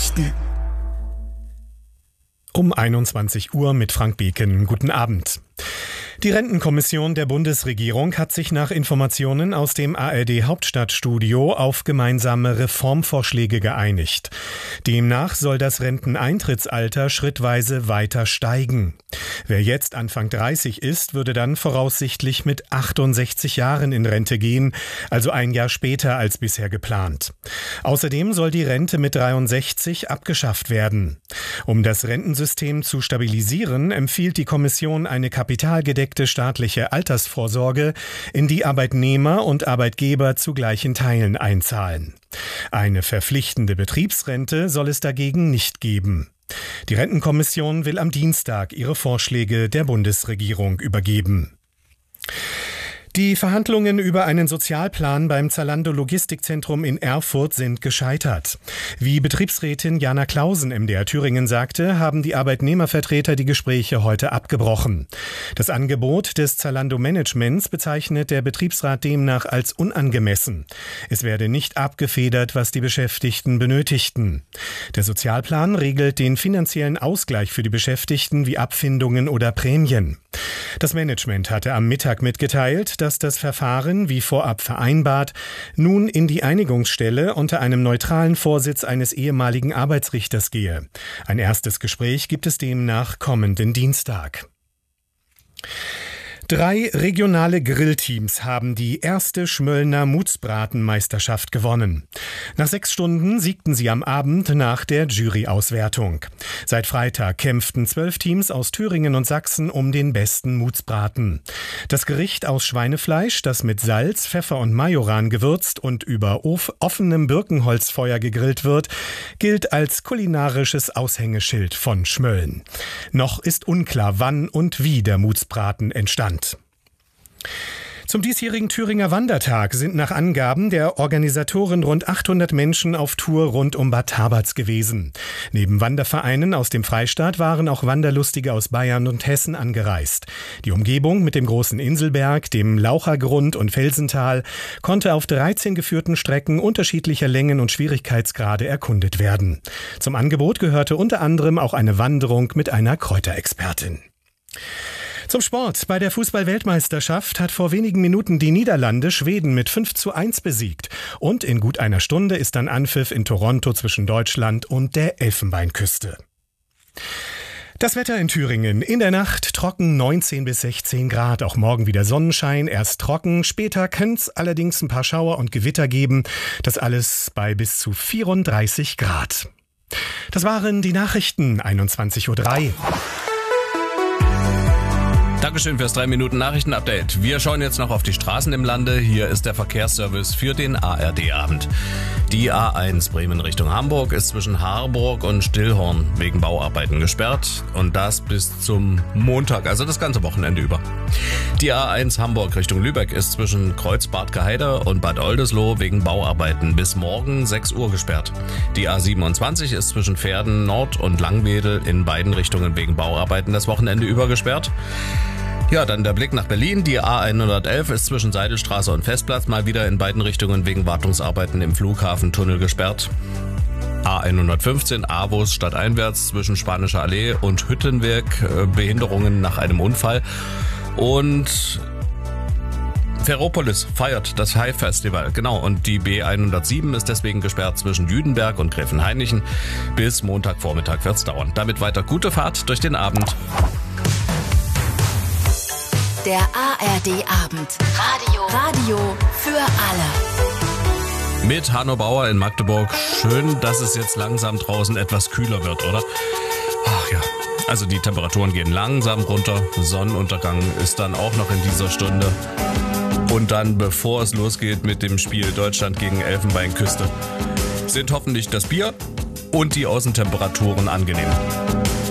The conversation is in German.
Nachrichten. Um 21 Uhr mit Frank Beken. Guten Abend. Die Rentenkommission der Bundesregierung hat sich nach Informationen aus dem ARD-Hauptstadtstudio auf gemeinsame Reformvorschläge geeinigt. Demnach soll das Renteneintrittsalter schrittweise weiter steigen. Wer jetzt Anfang 30 ist, würde dann voraussichtlich mit 68 Jahren in Rente gehen, also ein Jahr später als bisher geplant. Außerdem soll die Rente mit 63 abgeschafft werden. Um das Rentensystem zu stabilisieren, empfiehlt die Kommission eine kapitalgedeckte staatliche Altersvorsorge, in die Arbeitnehmer und Arbeitgeber zu gleichen Teilen einzahlen. Eine verpflichtende Betriebsrente soll es dagegen nicht geben. Die Rentenkommission will am Dienstag ihre Vorschläge der Bundesregierung übergeben. Die Verhandlungen über einen Sozialplan beim Zalando Logistikzentrum in Erfurt sind gescheitert. Wie Betriebsrätin Jana Clausen MDR Thüringen sagte, haben die Arbeitnehmervertreter die Gespräche heute abgebrochen. Das Angebot des Zalando Managements bezeichnet der Betriebsrat demnach als unangemessen. Es werde nicht abgefedert, was die Beschäftigten benötigten. Der Sozialplan regelt den finanziellen Ausgleich für die Beschäftigten wie Abfindungen oder Prämien. Das Management hatte am Mittag mitgeteilt, dass das Verfahren, wie vorab vereinbart, nun in die Einigungsstelle unter einem neutralen Vorsitz eines ehemaligen Arbeitsrichters gehe. Ein erstes Gespräch gibt es demnach kommenden Dienstag. 3 regionale Grillteams haben die erste Schmöllner Mutzbratenmeisterschaft gewonnen. Nach 6 Stunden siegten sie am Abend nach der Juryauswertung. Seit Freitag kämpften 12 Teams aus Thüringen und Sachsen um den besten Mutzbraten. Das Gericht aus Schweinefleisch, das mit Salz, Pfeffer und Majoran gewürzt und über offenem Birkenholzfeuer gegrillt wird, gilt als kulinarisches Aushängeschild von Schmölln. Noch ist unklar, wann und wie der Mutzbraten entstand. Zum diesjährigen Thüringer Wandertag sind nach Angaben der Organisatoren rund 800 Menschen auf Tour rund um Bad Haberts gewesen. Neben Wandervereinen aus dem Freistaat waren auch Wanderlustige aus Bayern und Hessen angereist. Die Umgebung mit dem großen Inselberg, dem Lauchergrund und Felsental konnte auf 13 geführten Strecken unterschiedlicher Längen und Schwierigkeitsgrade erkundet werden. Zum Angebot gehörte unter anderem auch eine Wanderung mit einer Kräuterexpertin. Zum Sport. Bei der Fußball-Weltmeisterschaft hat vor wenigen Minuten die Niederlande Schweden mit 5:1 besiegt. Und in gut einer Stunde ist dann Anpfiff in Toronto zwischen Deutschland und der Elfenbeinküste. Das Wetter in Thüringen. In der Nacht trocken 19 bis 16 Grad. Auch morgen wieder Sonnenschein. Erst trocken. Später könnte es allerdings ein paar Schauer und Gewitter geben. Das alles bei bis zu 34 Grad. Das waren die Nachrichten. 21:03 Uhr. Dankeschön fürs 3-Minuten-Nachrichten-Update. Wir schauen jetzt noch auf die Straßen im Lande. Hier ist der Verkehrsservice für den ARD-Abend. Die A1 Bremen Richtung Hamburg ist zwischen Harburg und Stillhorn wegen Bauarbeiten gesperrt. Und das bis zum Montag, also das ganze Wochenende über. Die A1 Hamburg Richtung Lübeck ist zwischen Kreuz-Bad Gaheide und Bad Oldesloe wegen Bauarbeiten bis morgen 6 Uhr gesperrt. Die A27 ist zwischen Verden Nord und Langwedel in beiden Richtungen wegen Bauarbeiten das Wochenende über gesperrt. Ja, dann der Blick nach Berlin. Die A111 ist zwischen Seidelstraße und Festplatz mal wieder in beiden Richtungen wegen Wartungsarbeiten im Flughafentunnel gesperrt. A115 Avus stadteinwärts zwischen Spanischer Allee und Hüttenwerk, Behinderungen nach einem Unfall. Und Ferropolis feiert das High-Festival, genau. Und die B107 ist deswegen gesperrt zwischen Jüdenberg und Gräfenhainichen. Bis Montagvormittag wird's dauern. Damit weiter gute Fahrt durch den Abend. Der ARD-Abend. Radio für alle. Mit Hanno Bauer in Magdeburg. Schön, dass es jetzt langsam draußen etwas kühler wird, oder? Ach ja, also die Temperaturen gehen langsam runter. Sonnenuntergang ist dann auch noch in dieser Stunde. Und dann, bevor es losgeht mit dem Spiel Deutschland gegen Elfenbeinküste, sind hoffentlich das Bier und die Außentemperaturen angenehm.